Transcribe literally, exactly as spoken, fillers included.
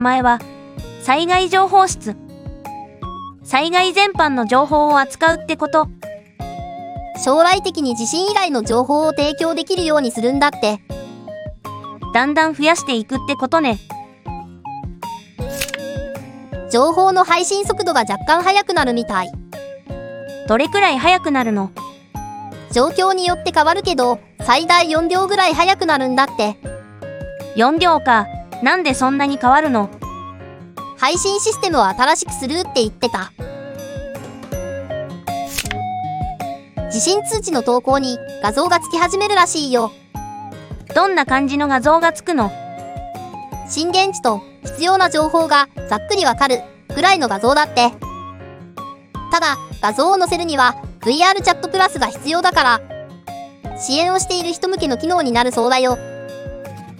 前は、災害情報室。災害全般の情報を扱うってこと。 将来的に地震以外の情報を提供できるようにするんだって。 だんだん増やしていくってことね。 情報の配信速度が若干速くなるみたい。 どれくらい速くなるの？ 状況によって変わるけど、最大よんびょうぐらい速くなるんだって。 よんびょうか。なんでそんなに変わるの？ 配信システムを新しくするって言ってた。地震通知の投稿に画像がつき始めるらしいよ。 どんな感じの画像がつくの？ 震源地と必要な情報がざっくりわかるくらいの画像だって。ただ、画像を載せるには ブイアール チャットプラスが必要だから、支援をしている人向けの機能になるそうだよ。